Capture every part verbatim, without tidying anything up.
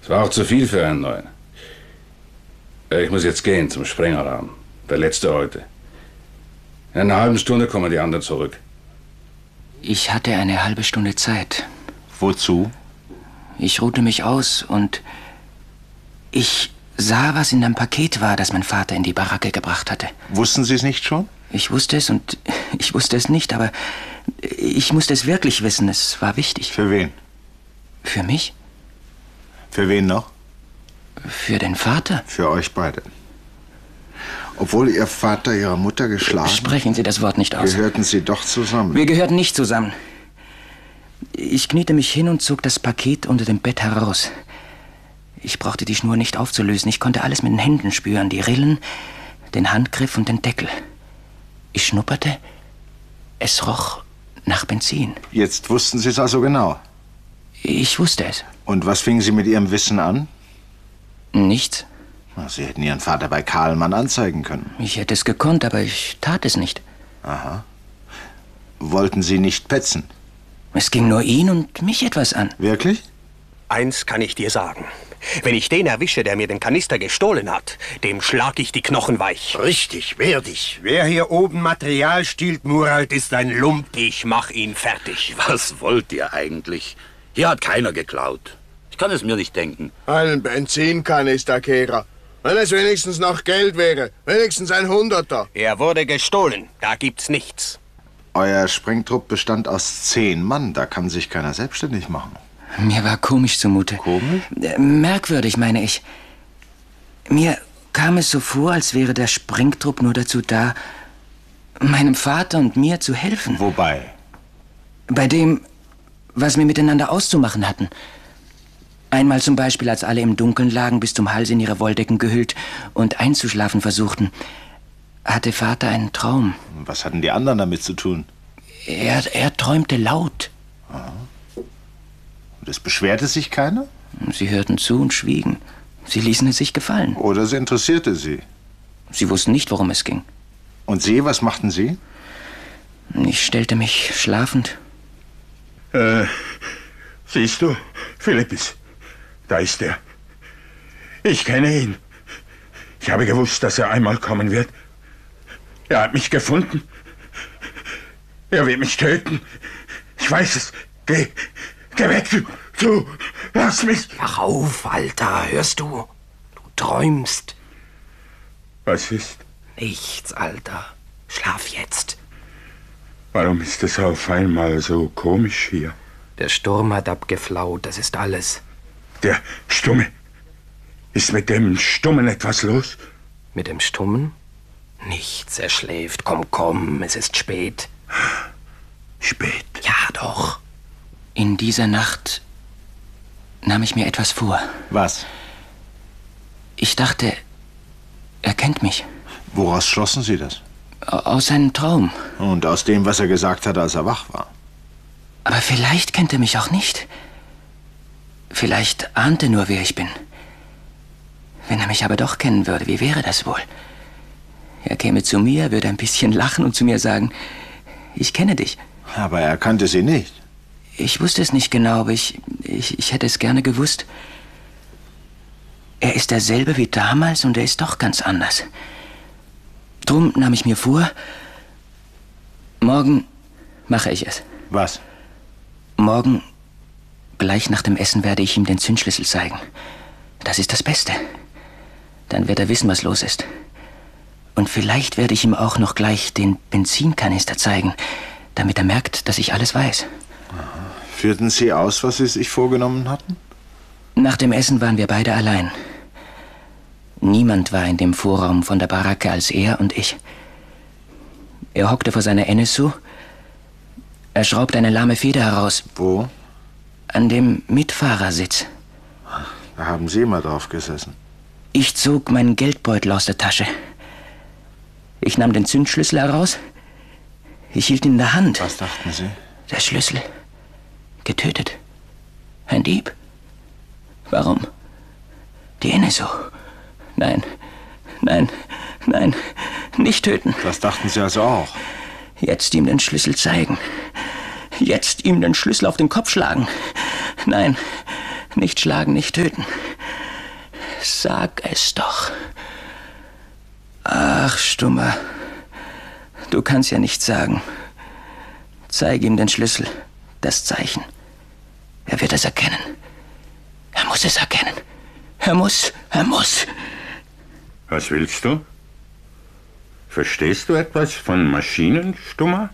Es war auch zu viel für einen neuen. Ich muss jetzt gehen zum Sprengerraum. Der letzte heute. In einer halben Stunde kommen die anderen zurück. Ich hatte eine halbe Stunde Zeit. Wozu? Ich ruhte mich aus und ich sah, was in dem Paket war, das mein Vater in die Baracke gebracht hatte. Wussten Sie es nicht schon? Ich wusste es und ich wusste es nicht, aber ich musste es wirklich wissen. Es war wichtig. Für wen? Für mich? Für wen noch? Für den Vater. Für euch beide. Obwohl Ihr Vater Ihre Mutter geschlagen... Sprechen Sie das Wort nicht aus. Gehörten Sie doch zusammen. Wir gehörten nicht zusammen. Ich kniete mich hin und zog das Paket unter dem Bett heraus. Ich brauchte die Schnur nicht aufzulösen. Ich konnte alles mit den Händen spüren. Die Rillen, den Handgriff und den Deckel. Ich schnupperte. Es roch nach Benzin. Jetzt wussten Sie es also genau? Ich wusste es. Und was fingen Sie mit Ihrem Wissen an? Nichts. Sie hätten Ihren Vater bei Karlmann anzeigen können. Ich hätte es gekonnt, aber ich tat es nicht. Aha. Wollten Sie nicht petzen? Es ging nur ihn und mich etwas an. Wirklich? Eins kann ich dir sagen. Wenn ich den erwische, der mir den Kanister gestohlen hat, dem schlag ich die Knochen weich. Richtig, werde ich. Wer hier oben Material stiehlt, Murat, ist ein Lump. Ich mach ihn fertig. Was wollt ihr eigentlich? Hier hat keiner geklaut. Ich kann es mir nicht denken. Einen Benzinkanister, Kehrer. Wenn es wenigstens noch Geld wäre. Wenigstens ein Hunderter. Er wurde gestohlen. Da gibt's nichts. Euer Sprengtrupp bestand aus zehn Mann. Da kann sich keiner selbstständig machen. Mir war komisch zumute. Komisch? Äh, merkwürdig, meine ich. Mir kam es so vor, als wäre der Sprengtrupp nur dazu da, meinem Vater und mir zu helfen. Wobei? Bei dem, was wir miteinander auszumachen hatten. Einmal zum Beispiel, als alle im Dunkeln lagen, bis zum Hals in ihre Wolldecken gehüllt und einzuschlafen versuchten, hatte Vater einen Traum. Was hatten die anderen damit zu tun? Er, er träumte laut. Aha. Und es beschwerte sich keiner? Sie hörten zu und schwiegen. Sie ließen es sich gefallen. Oder es interessierte Sie? Sie wussten nicht, worum es ging. Und Sie, was machten Sie? Ich stellte mich schlafend. Äh, siehst du, Philippis, da ist er. Ich kenne ihn. Ich habe gewusst, dass er einmal kommen wird. Er hat mich gefunden. Er wird mich töten. Ich weiß es. Geh, geh weg, du, du, lass mich. Wach auf, Alter, hörst du? Du träumst. Was ist? Nichts, Alter. Schlaf jetzt. Warum ist es auf einmal so komisch hier? Der Sturm hat abgeflaut, das ist alles. Der Stumme. Ist mit dem Stummen etwas los? Mit dem Stummen? Nichts, er schläft. Komm, komm, es ist spät. Spät? Ja, doch. In dieser Nacht nahm ich mir etwas vor. Was? Ich dachte, er kennt mich. Woraus schlossen Sie das? Aus seinem Traum. Und aus dem, was er gesagt hat, als er wach war. Aber vielleicht kennt er mich auch nicht. Vielleicht ahnte nur, wer ich bin. Wenn er mich aber doch kennen würde, wie wäre das wohl? Er käme zu mir, würde ein bisschen lachen und zu mir sagen, ich kenne dich. Aber er kannte Sie nicht. Ich wusste es nicht genau, aber ich, ich, ich hätte es gerne gewusst. Er ist derselbe wie damals und er ist doch ganz anders. Drum nahm ich mir vor, morgen mache ich es. Was? Morgen, gleich nach dem Essen, werde ich ihm den Zündschlüssel zeigen. Das ist das Beste. Dann wird er wissen, was los ist. Und vielleicht werde ich ihm auch noch gleich den Benzinkanister zeigen, damit er merkt, dass ich alles weiß. Aha. Führten Sie aus, was Sie sich vorgenommen hatten? Nach dem Essen waren wir beide allein. Niemand war in dem Vorraum von der Baracke als er und ich. Er hockte vor seiner N S U. Er schraubte eine lahme Feder heraus. Wo? An dem Mitfahrersitz. Da haben Sie immer drauf gesessen. Ich zog meinen Geldbeutel aus der Tasche. Ich nahm den Zündschlüssel heraus. Ich hielt ihn in der Hand. Was dachten Sie? Der Schlüssel. Getötet. Ein Dieb. Warum? Die N S U. Nein, nein, nein, nicht töten. Das dachten Sie also auch? Jetzt ihm den Schlüssel zeigen. Jetzt ihm den Schlüssel auf den Kopf schlagen. Nein, nicht schlagen, nicht töten. Sag es doch. Ach, Stummer. Du kannst ja nichts sagen. Zeig ihm den Schlüssel, das Zeichen. Er wird es erkennen. Er muss es erkennen. Er muss, er muss. Was willst du? Verstehst du etwas von Maschinen, Stummer?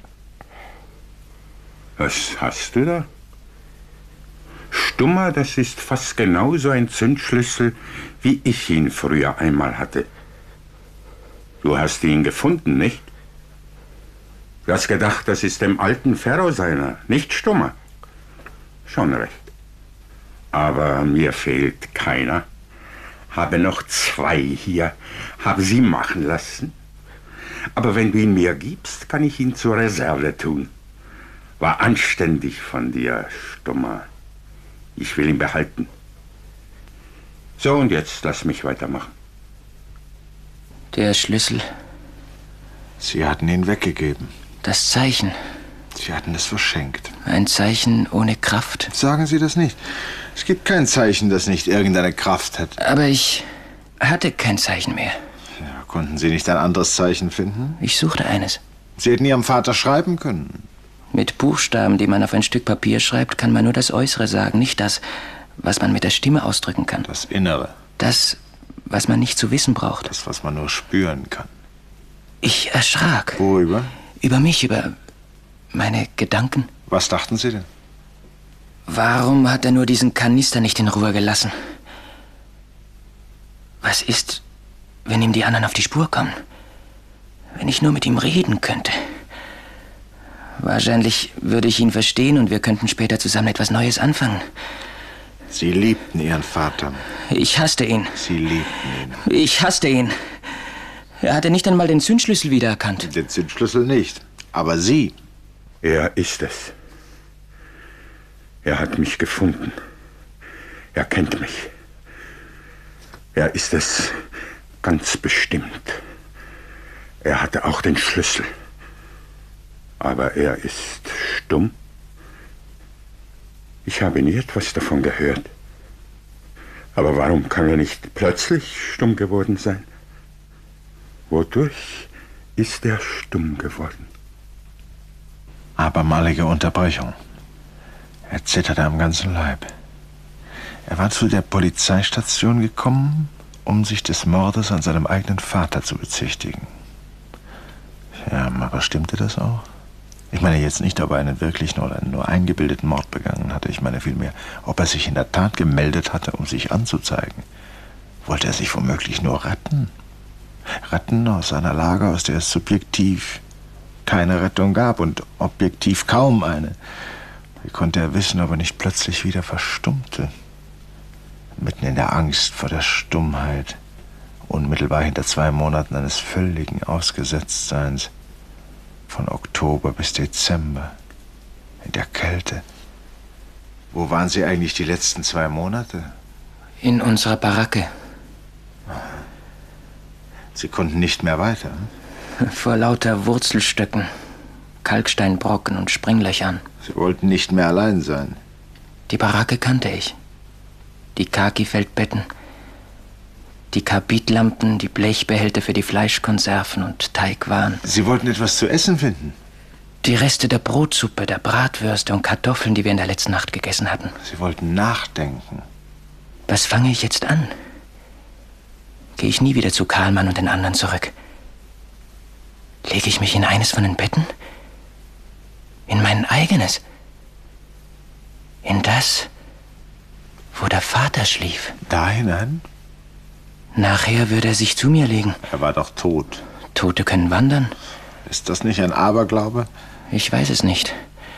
Was hast du da? Stummer, das ist fast genauso ein Zündschlüssel, wie ich ihn früher einmal hatte. Du hast ihn gefunden, nicht? Du hast gedacht, das ist dem alten Ferro seiner, nicht Stummer? Schon recht. Aber mir fehlt keiner. Habe noch zwei hier, habe sie machen lassen. Aber wenn du ihn mir gibst, kann ich ihn zur Reserve tun. War anständig von dir, Stummer. Ich will ihn behalten. So, und jetzt lass mich weitermachen. Der Schlüssel. Sie hatten ihn weggegeben. Das Zeichen. Sie hatten es verschenkt. Ein Zeichen ohne Kraft. Sagen Sie das nicht. Es gibt kein Zeichen, das nicht irgendeine Kraft hat. Aber ich hatte kein Zeichen mehr. Ja, konnten Sie nicht ein anderes Zeichen finden? Ich suchte eines. Sie hätten Ihrem Vater schreiben können. Mit Buchstaben, die man auf ein Stück Papier schreibt, kann man nur das Äußere sagen, nicht das, was man mit der Stimme ausdrücken kann. Das Innere. Das, was man nicht zu wissen braucht. Das, was man nur spüren kann. Ich erschrak. Worüber? Über mich, über meine Gedanken. Was dachten Sie denn? Warum hat er nur diesen Kanister nicht in Ruhe gelassen? Was ist, wenn ihm die anderen auf die Spur kommen? Wenn ich nur mit ihm reden könnte. Wahrscheinlich würde ich ihn verstehen und wir könnten später zusammen etwas Neues anfangen. Sie liebten Ihren Vater. Ich hasste ihn. Sie liebten ihn. Ich hasste ihn. Er hatte nicht einmal den Zündschlüssel wiedererkannt. Den Zündschlüssel nicht. Aber Sie. Er ist es. Er hat mich gefunden. Er kennt mich. Er ist es ganz bestimmt. Er hatte auch den Schlüssel. Aber er ist stumm. Ich habe nie etwas davon gehört. Aber warum kann er nicht plötzlich stumm geworden sein? Wodurch ist er stumm geworden? Abermalige Unterbrechung. Er zitterte am ganzen Leib. Er war zu der Polizeistation gekommen, um sich des Mordes an seinem eigenen Vater zu bezichtigen. Ja, aber stimmte das auch? Ich meine jetzt nicht, ob er einen wirklichen oder einen nur eingebildeten Mord begangen hatte. Ich meine vielmehr, ob er sich in der Tat gemeldet hatte, um sich anzuzeigen. Wollte er sich womöglich nur retten? Retten aus einer Lage, aus der es subjektiv keine Rettung gab und objektiv kaum eine. Wie konnte er wissen, ob er nicht plötzlich wieder verstummte? Mitten in der Angst vor der Stummheit, unmittelbar hinter zwei Monaten eines völligen Ausgesetztseins, von Oktober bis Dezember, in der Kälte. Wo waren Sie eigentlich die letzten zwei Monate? In unserer Baracke. Sie konnten nicht mehr weiter? Vor lauter Wurzelstöcken, Kalksteinbrocken und Springlöchern. Sie wollten nicht mehr allein sein. Die Baracke kannte ich. Die Khaki-Feldbetten, die Karbidlampen, die Blechbehälter für die Fleischkonserven und Teigwaren. Sie wollten etwas zu essen finden? Die Reste der Brotsuppe, der Bratwürste und Kartoffeln, die wir in der letzten Nacht gegessen hatten. Sie wollten nachdenken. Was fange ich jetzt an? Gehe ich nie wieder zu Karlmann und den anderen zurück? Lege ich mich in eines von den Betten? In mein eigenes? In das, wo der Vater schlief? Da hinein? Nachher würde er sich zu mir legen. Er war doch tot. Tote können wandern. Ist das nicht ein Aberglaube? Ich weiß es nicht.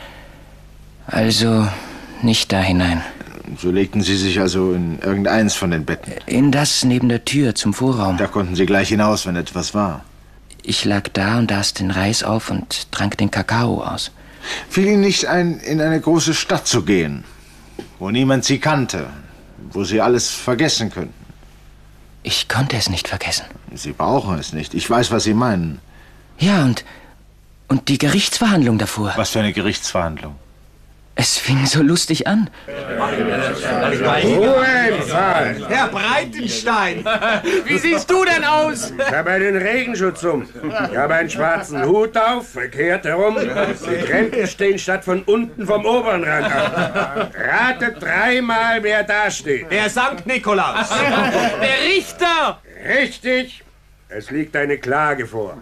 Also nicht da hinein. So legten Sie sich also in irgendeins von den Betten? In das neben der Tür zum Vorraum. Da konnten Sie gleich hinaus, wenn etwas war. Ich lag da und aß den Reis auf und trank den Kakao aus. Fiel Ihnen nicht ein, in eine große Stadt zu gehen, wo niemand Sie kannte, wo Sie alles vergessen könnten? Ich konnte es nicht vergessen. Sie brauchen es nicht. Ich weiß, was Sie meinen. Ja, und, und die Gerichtsverhandlung davor. Was für eine Gerichtsverhandlung? Es fing so lustig an. Ruhe im Saal. Herr Breitenstein! Wie siehst du denn aus? Ich habe einen Regenschutz um. Ich habe einen schwarzen Hut auf, verkehrt herum. Die Krempen stehen statt von unten vom oberen Rand ab. Ratet dreimal, wer da steht. Der Sankt Nikolaus! Der Richter! Richtig. Es liegt eine Klage vor.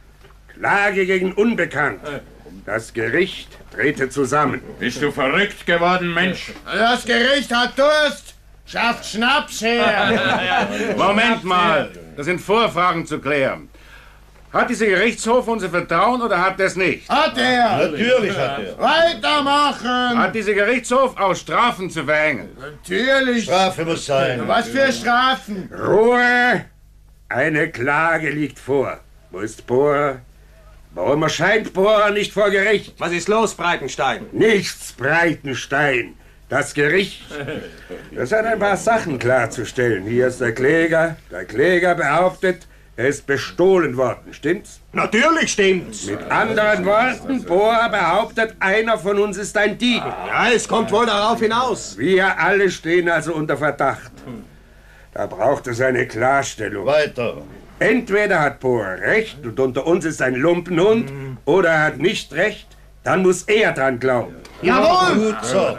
Klage gegen Unbekannt. Das Gericht trete zusammen. Bist du verrückt geworden, Mensch? Das Gericht hat Durst. Schafft Schnaps her. Moment mal, das sind Vorfragen zu klären. Hat dieser Gerichtshof unser Vertrauen oder hat er es nicht? Hat er. Natürlich hat er. Weitermachen. Hat dieser Gerichtshof auch Strafen zu verhängen? Natürlich. Strafe muss sein. Was für Strafen? Ruhe! Eine Klage liegt vor. Wo ist Bohrer? Warum erscheint Bohrer nicht vor Gericht? Was ist los, Breitenstein? Nichts, Breitenstein. Das Gericht. Das hat ein paar Sachen klarzustellen. Hier ist der Kläger. Der Kläger behauptet, er ist bestohlen worden. Stimmt's? Natürlich stimmt's. Mit anderen Worten, Bohrer behauptet, einer von uns ist ein Dieb. Ja, es kommt wohl darauf hinaus. Wir alle stehen also unter Verdacht. Da braucht es eine Klarstellung. Weiter. Entweder hat Bohrer recht und unter uns ist ein Lumpenhund, oder er hat nicht recht, dann muss er dran glauben. Jawohl! Gut so.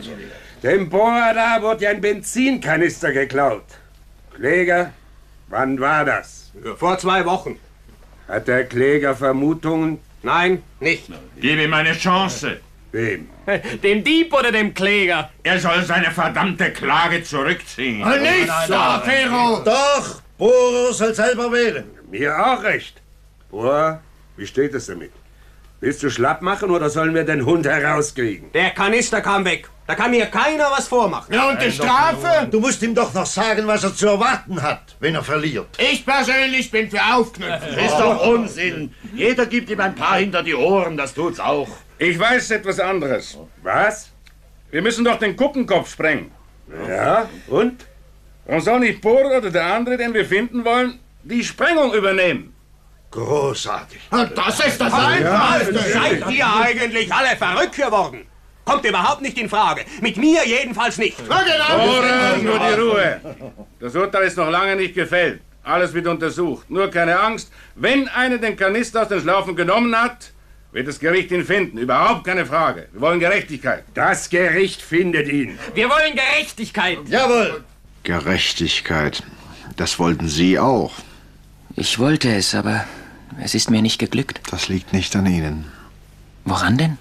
Dem Bohrer da wurde ja ein Benzinkanister geklaut. Kläger, wann war das? Vor zwei Wochen. Hat der Kläger Vermutungen? Nein, nicht. Gib ihm eine Chance. Wem? Dem Dieb oder dem Kläger? Er soll seine verdammte Klage zurückziehen. Nicht so, Ferro! Doch, Bohrer soll selber wählen. Mir auch recht. Bohrer, wie steht es damit? Willst du schlapp machen oder sollen wir den Hund herauskriegen? Der Kanister kam weg. Da kann mir keiner was vormachen. Ja, und die Strafe? Du musst ihm doch noch sagen, was er zu erwarten hat, wenn er verliert. Ich persönlich bin für Aufknüpfen. Ist doch Unsinn. Jeder gibt ihm ein paar hinter die Ohren, das tut's auch. Ich weiß etwas anderes. Was? Wir müssen doch den Kuckenkopf sprengen. Ja, und? Warum soll nicht Bohrer oder der andere, den wir finden wollen, die Sprengung übernehmen? Großartig. Das ist das Einfachste. Seid ihr eigentlich alle verrückt geworden? Kommt überhaupt nicht in Frage. Mit mir jedenfalls nicht. Na genau. Bohrer, nur die Ruhe. Das Urteil ist noch lange nicht gefällt. Alles wird untersucht. Nur keine Angst. Wenn einer den Kanister aus den Schlaufen genommen hat, wird das Gericht ihn finden. Überhaupt keine Frage. Wir wollen Gerechtigkeit. Das Gericht findet ihn. Wir wollen Gerechtigkeit. Jawohl. Gerechtigkeit. Das wollten Sie auch. Ich wollte es, aber es ist mir nicht geglückt. Das liegt nicht an Ihnen. Woran denn?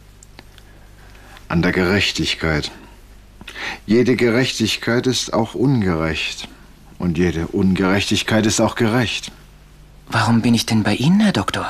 An der Gerechtigkeit. Jede Gerechtigkeit ist auch ungerecht. Und jede Ungerechtigkeit ist auch gerecht. Warum bin ich denn bei Ihnen, Herr Doktor?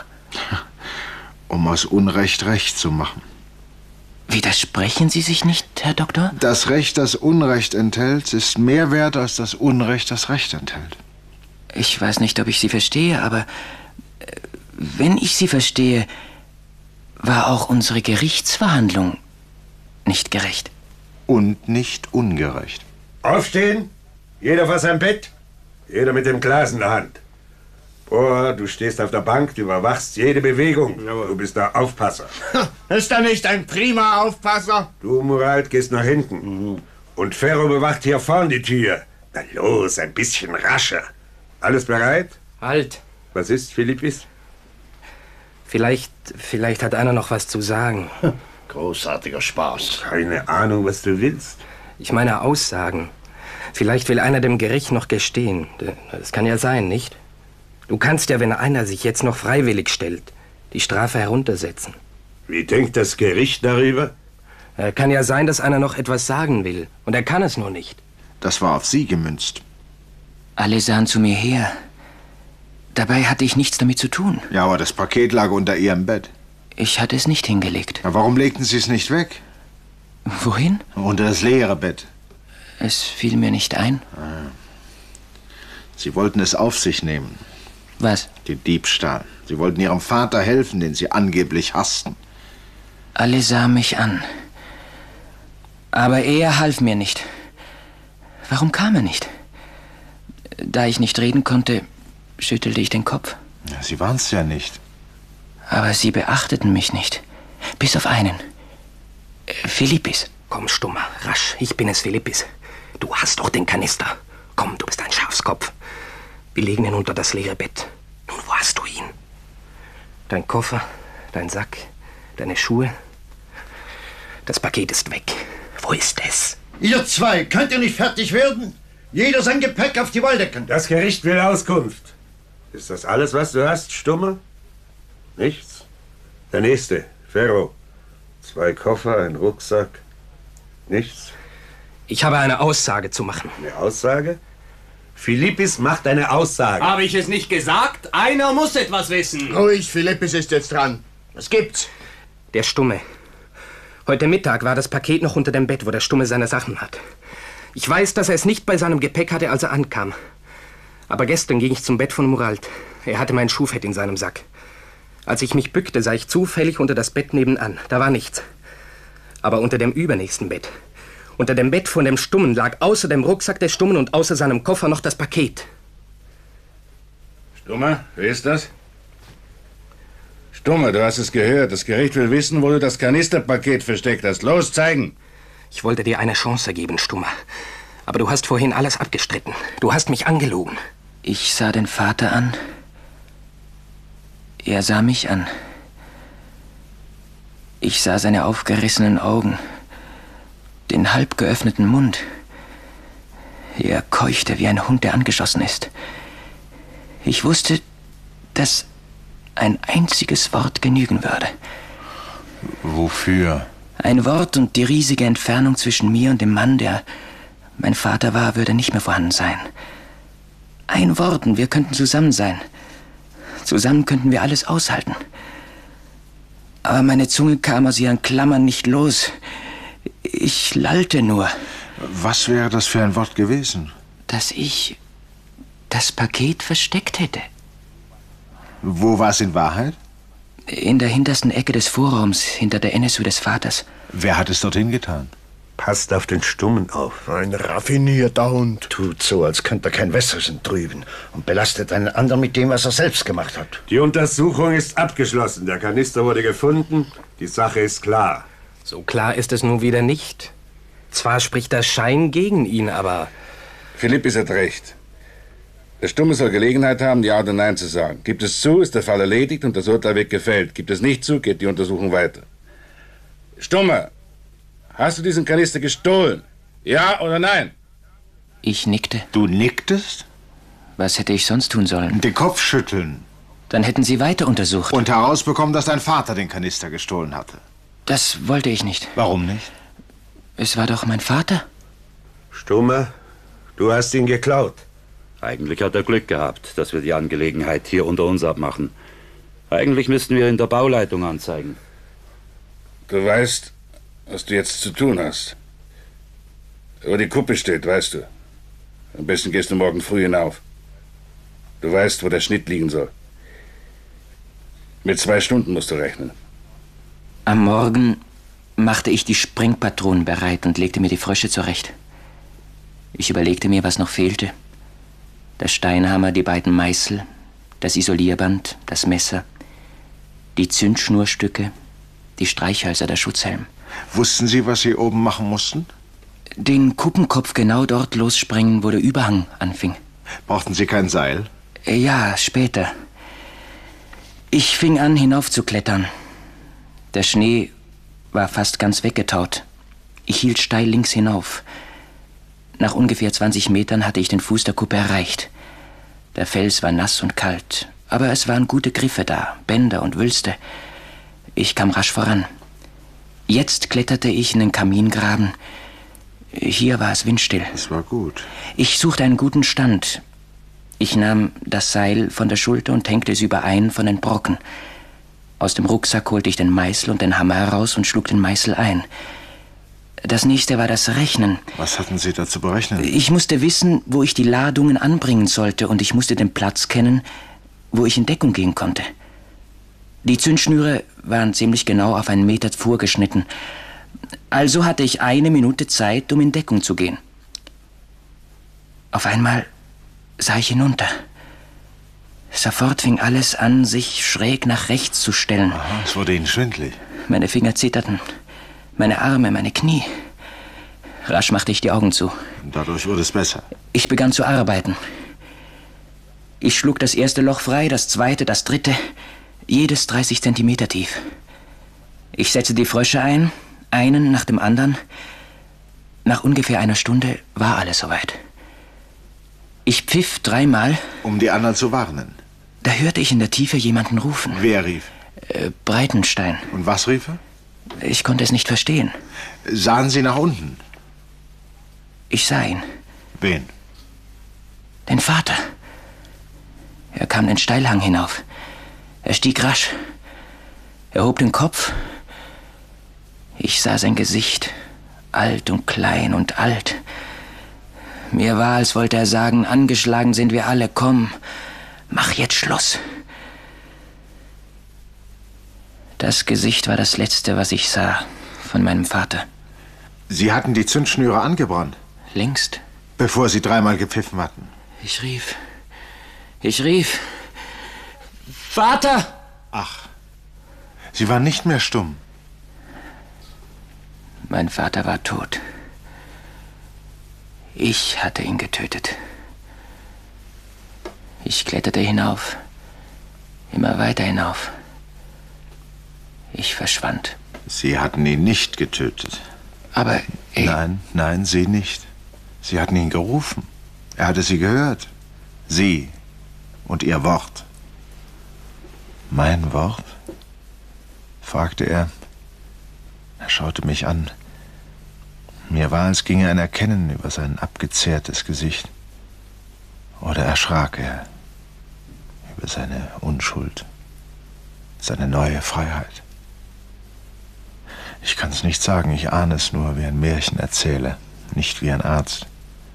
Um aus Unrecht Recht zu machen. Widersprechen Sie sich nicht, Herr Doktor? Das Recht, das Unrecht enthält, ist mehr wert als das Unrecht, das Recht enthält. Ich weiß nicht, ob ich Sie verstehe, aber äh, wenn ich Sie verstehe, war auch unsere Gerichtsverhandlung nicht gerecht. Und nicht ungerecht. Aufstehen. Jeder vor sein Bett. Jeder mit dem Glas in der Hand. Boah, du stehst auf der Bank, du überwachst jede Bewegung. Du bist der Aufpasser. Ist er nicht ein prima Aufpasser? Du, Murat, gehst nach hinten. Und Ferro bewacht hier vorn die Tür. Na los, ein bisschen rascher. Alles bereit? Halt. Was ist, Philippis? Vielleicht, vielleicht hat einer noch was zu sagen. Großartiger Spaß. Keine Ahnung, was du willst. Ich meine Aussagen. Vielleicht will einer dem Gericht noch gestehen. Das kann ja sein, nicht? Du kannst ja, wenn einer sich jetzt noch freiwillig stellt, die Strafe heruntersetzen. Wie denkt das Gericht darüber? Äh, kann ja sein, dass einer noch etwas sagen will. Und er kann es nur nicht. Das war auf Sie gemünzt. Alle sahen zu mir her. Dabei hatte ich nichts damit zu tun. Ja, aber das Paket lag unter Ihrem Bett. Ich hatte es nicht hingelegt. Na, warum legten Sie es nicht weg? Wohin? Unter das leere Bett. Es fiel mir nicht ein. Ah. Sie wollten es auf sich nehmen. Was? Den Diebstahl. Sie wollten Ihrem Vater helfen, den Sie angeblich hassten. Alle sahen mich an. Aber er half mir nicht. Warum kam er nicht? Da ich nicht reden konnte, schüttelte ich den Kopf. Ja, Sie waren's ja nicht. Aber Sie beachteten mich nicht. Bis auf einen. Philippis. Komm, Stummer, rasch. Ich bin es, Philippis. Du hast doch den Kanister. Komm, du bist ein Schafskopf. Wir legen ihn unter das leere Bett. Nun, wo hast du ihn? Dein Koffer, dein Sack, deine Schuhe. Das Paket ist weg. Wo ist es? Ihr zwei, könnt ihr nicht fertig werden? Jeder sein Gepäck auf die Waldecken. Das Gericht will Auskunft. Ist das alles, was du hast, Stummer? Nichts? Der Nächste, Ferro. Zwei Koffer, ein Rucksack. Nichts? Ich habe eine Aussage zu machen. Eine Aussage? Philippis macht eine Aussage. Habe ich es nicht gesagt? Einer muss etwas wissen. Ruhig, Philippis ist jetzt dran. Was gibt's? Der Stumme. Heute Mittag war das Paket noch unter dem Bett, wo der Stumme seine Sachen hat. Ich weiß, dass er es nicht bei seinem Gepäck hatte, als er ankam. Aber gestern ging ich zum Bett von Muralt. Er hatte mein Schuhfett in seinem Sack. Als ich mich bückte, sah ich zufällig unter das Bett nebenan. Da war nichts. Aber unter dem übernächsten Bett, unter dem Bett von dem Stummen, lag außer dem Rucksack des Stummen und außer seinem Koffer noch das Paket. Stummer, wer ist das? Stummer, du hast es gehört. Das Gericht will wissen, wo du das Kanisterpaket versteckt hast. Los, zeigen! Ich wollte dir eine Chance geben, Stummer. Aber du hast vorhin alles abgestritten. Du hast mich angelogen. Ich sah den Vater an. Er sah mich an. Ich sah seine aufgerissenen Augen, den halb geöffneten Mund. Er keuchte wie ein Hund, der angeschossen ist. Ich wusste, dass ein einziges Wort genügen würde. Wofür? Ein Wort und die riesige Entfernung zwischen mir und dem Mann, der mein Vater war, würde nicht mehr vorhanden sein. Ein Wort und wir könnten zusammen sein. Zusammen könnten wir alles aushalten. Aber meine Zunge kam aus ihren Klammern nicht los. Ich lallte nur. Was wäre das für ein Wort gewesen? Dass ich das Paket versteckt hätte. Wo war es in Wahrheit? In der hintersten Ecke des Vorraums, hinter der N S U des Vaters. Wer hat es dorthin getan? Passt auf den Stummen auf. Ein raffinierter Hund. Tut so, als könnte er kein Wässerchen trüben und belastet einen anderen mit dem, was er selbst gemacht hat. Die Untersuchung ist abgeschlossen. Der Kanister wurde gefunden. Die Sache ist klar. So klar ist es nun wieder nicht. Zwar spricht der Schein gegen ihn, aber... Philippis hat recht. Der Stumme soll Gelegenheit haben, Ja oder Nein zu sagen. Gibt es zu, ist der Fall erledigt und das Urteil wird gefällt. Gibt es nicht zu, geht die Untersuchung weiter. Stummer, hast du diesen Kanister gestohlen? Ja oder nein? Ich nickte. Du nicktest? Was hätte ich sonst tun sollen? Den Kopf schütteln. Dann hätten Sie weiter untersucht. Und herausbekommen, dass dein Vater den Kanister gestohlen hatte. Das wollte ich nicht. Warum nicht? Es war doch mein Vater. Stummer, du hast ihn geklaut. Eigentlich hat er Glück gehabt, dass wir die Angelegenheit hier unter uns abmachen. Eigentlich müssten wir in der Bauleitung anzeigen. Du weißt, was du jetzt zu tun hast. Wo die Kuppe steht, weißt du. Am besten gehst du morgen früh hinauf. Du weißt, wo der Schnitt liegen soll. Mit zwei Stunden musst du rechnen. Am Morgen machte ich die Sprengpatronen bereit und legte mir die Frösche zurecht. Ich überlegte mir, was noch fehlte. Der Steinhammer, die beiden Meißel, das Isolierband, das Messer, die Zündschnurstücke, die Streichhölzer, der Schutzhelm. Wussten Sie, was Sie oben machen mussten? Den Kuppenkopf genau dort lossprengen, wo der Überhang anfing. Brauchten Sie kein Seil? Ja, später. Ich fing an, hinaufzuklettern. Der Schnee war fast ganz weggetaut. Ich hielt steil links hinauf. Nach ungefähr zwanzig Metern hatte ich den Fuß der Kuppe erreicht. Der Fels war nass und kalt, aber es waren gute Griffe da, Bänder und Wülste. Ich kam rasch voran. Jetzt kletterte ich in den Kamingraben. Hier war es windstill. Das war gut. Ich suchte einen guten Stand. Ich nahm das Seil von der Schulter und hängte es über einen von den Brocken. Aus dem Rucksack holte ich den Meißel und den Hammer heraus und schlug den Meißel ein. Das nächste war das Rechnen. Was hatten Sie da zu berechnen? Ich musste wissen, wo ich die Ladungen anbringen sollte, und ich musste den Platz kennen, wo ich in Deckung gehen konnte. Die Zündschnüre waren ziemlich genau auf einen Meter vorgeschnitten. Also hatte ich eine Minute Zeit, um in Deckung zu gehen. Auf einmal sah ich hinunter. Sofort fing alles an, sich schräg nach rechts zu stellen. Aha, es wurde Ihnen schwindelig. Meine Finger zitterten. Meine Arme, meine Knie. Rasch machte ich die Augen zu. Und dadurch wurde es besser. Ich begann zu arbeiten. Ich schlug das erste Loch frei, das zweite, das dritte, jedes dreißig Zentimeter tief. Ich setzte die Frösche ein, einen nach dem anderen. Nach ungefähr einer Stunde war alles soweit. Ich pfiff dreimal. Um die anderen zu warnen. Da hörte ich in der Tiefe jemanden rufen. Wer rief? Äh, Breitenstein. Und was rief er? Ich konnte es nicht verstehen. Sahen Sie nach unten? Ich sah ihn. Wen? Den Vater. Er kam den Steilhang hinauf. Er stieg rasch. Er hob den Kopf. Ich sah sein Gesicht. Alt und klein und alt. Mir war, als wollte er sagen, angeschlagen sind wir alle, komm, mach jetzt Schluss. Das Gesicht war das Letzte, was ich sah von meinem Vater. Sie hatten die Zündschnüre angebrannt? Längst. Bevor Sie dreimal gepfiffen hatten? Ich rief, ich rief, Vater! Ach, Sie waren nicht mehr stumm. Mein Vater war tot. Ich hatte ihn getötet. Ich kletterte hinauf, immer weiter hinauf. Ich verschwand. Sie hatten ihn nicht getötet. Aber ich... Nein, nein, Sie nicht. Sie hatten ihn gerufen. Er hatte Sie gehört. Sie und Ihr Wort. Mein Wort? Fragte er. Er schaute mich an. Mir war, als ginge ein Erkennen über sein abgezehrtes Gesicht. Oder erschrak er über seine Unschuld, seine neue Freiheit. Ich kann's nicht sagen, ich ahne es nur wie ein Märchenerzähler, nicht wie ein Arzt.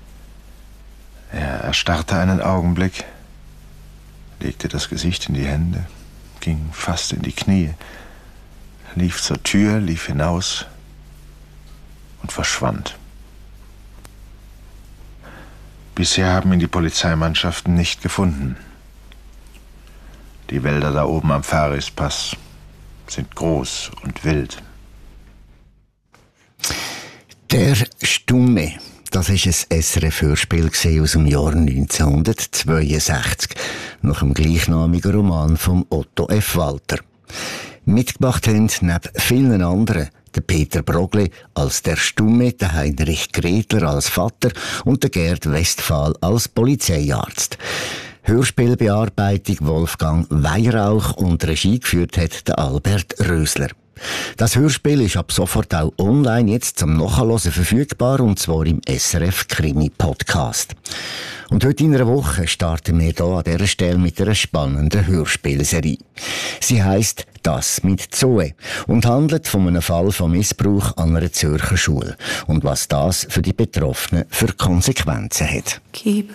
Er erstarrte einen Augenblick, legte das Gesicht in die Hände, ging fast in die Knie, lief zur Tür, lief hinaus und verschwand. Bisher haben ihn die Polizeimannschaften nicht gefunden. Die Wälder da oben am Farispass sind groß und wild. Der Stumme, das war ein S R F-Hörspiel aus dem Jahr neunzehnhundertzweiundsechzig, nach dem gleichnamigen Roman von Otto F. Walter. Mitgemacht haben neben vielen anderen der Peter Brogli als der Stumme, der Heinrich Gretler als Vater und der Gerd Westphal als Polizeiarzt. Hörspielbearbeitung Wolfgang Weihrauch und Regie geführt hat der Albert Rösler. Das Hörspiel ist ab sofort auch online jetzt zum Nachhören verfügbar, und zwar im S R F Krimi Podcast. Und heute in einer Woche starten wir hier an dieser Stelle mit einer spannenden Hörspielserie. Sie heisst «Das mit Zoe» und handelt von einem Fall von Missbrauch an einer Zürcher Schule und was das für die Betroffenen für Konsequenzen hat. Keep